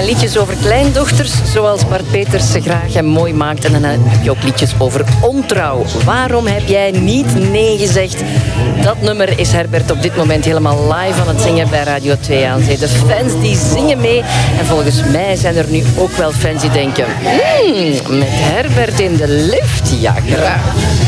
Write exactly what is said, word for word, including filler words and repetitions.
liedjes over kleindochters, zoals Bart Peters ze graag en mooi maakt. En dan heb je ook liedjes over ontrouw. Waarom heb jij niet nee gezegd? Dat nummer is Herbert op dit moment helemaal live aan het zingen bij Radio twee aan Zee. De fans die zingen mee. En volgens mij zijn er nu ook wel fans die denken... Hmm, met Herbert in de lift, ja graag.